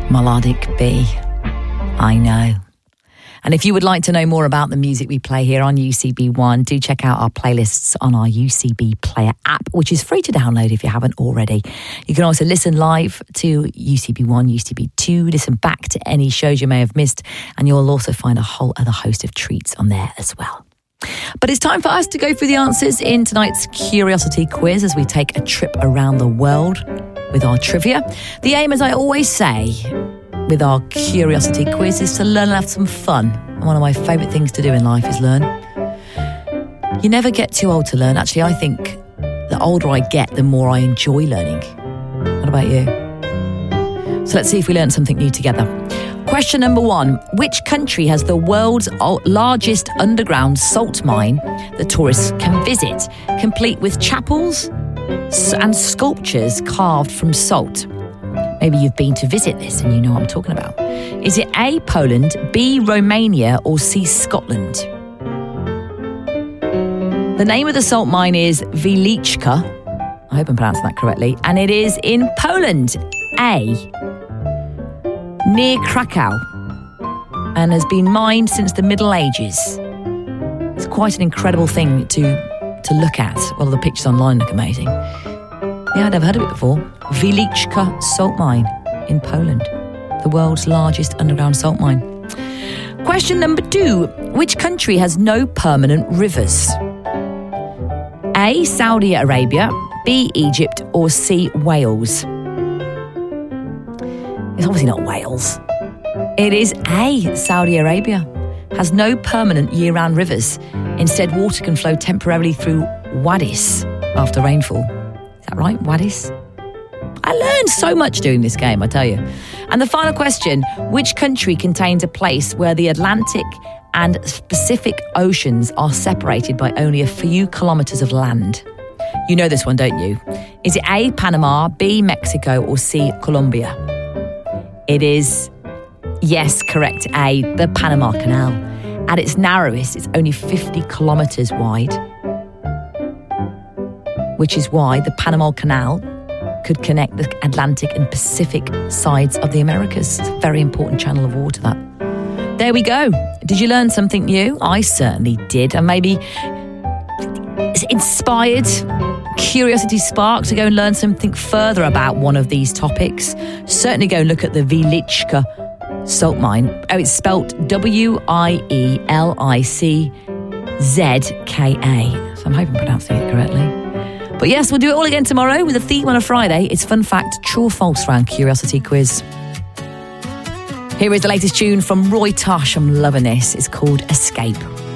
Melodic B. I know. And if you would like to know more about the music we play here on UCB1, do check out our playlists on our UCB Player app, which is free to download if you haven't already. You can also listen live to UCB1, UCB2, listen back to any shows you may have missed, and you'll also find a whole other host of treats on there as well. But it's time for us to go through the answers in tonight's Curiosity Quiz as we take a trip around the world with our trivia. The aim, as I always say, with our Curiosity Quiz is to learn and have some fun. And one of my favourite things to do in life is learn. You never get too old to learn. Actually, I think the older I get, the more I enjoy learning. What about you? So let's see if we learn something new together. Question number 1. Which country has the world's largest underground salt mine that tourists can visit, complete with chapels and sculptures carved from salt? Maybe you've been to visit this and you know what I'm talking about. Is it A, Poland, B, Romania, or C, Scotland? The name of the salt mine is Wieliczka. I hope I'm pronouncing that correctly. And it is in Poland, A, near Krakow, and has been mined since the Middle Ages. It's quite an incredible thing to look at. Well, the pictures online look amazing. Yeah, I'd never heard of it before. Wieliczka salt mine in Poland, the world's largest underground salt mine. Question number 2. Which country has no permanent rivers? A, Saudi Arabia, B, Egypt, or C, Wales? It's obviously not Wales. It is A, Saudi Arabia. Has no permanent year-round rivers. Instead, water can flow temporarily through wadis after rainfall. Is that right, wadis? I learned so much doing this game, I tell you. And the final question, which country contains a place where the Atlantic and Pacific Oceans are separated by only a few kilometres of land? You know this one, don't you? Is it A, Panama, B, Mexico, or C, Colombia? It is, yes, correct, A, the Panama Canal. At its narrowest, it's only 50 kilometres wide, which is why the Panama Canal could connect the Atlantic and Pacific sides of the Americas. It's a very important channel of water, that. There we go. Did you learn something new? I certainly did. And maybe it's inspired, curiosity sparked to go and learn something further about one of these topics. Certainly go and look at the Wieliczka salt mine. Oh, it's spelt Wieliczka. So I'm hoping I'm pronouncing it correctly. But yes, we'll do it all again tomorrow with a theme on a Friday. It's fun fact, true or false round Curiosity Quiz. Here is the latest tune from Roy Tosh. I'm loving this. It's called Escape.